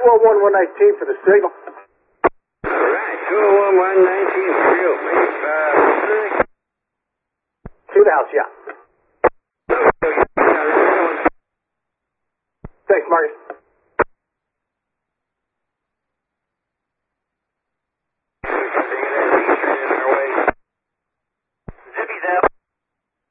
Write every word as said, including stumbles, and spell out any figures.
oh one, one nineteen for the signal. All right, two oh one, one nineteen, real, please. Uh, To the house, yeah.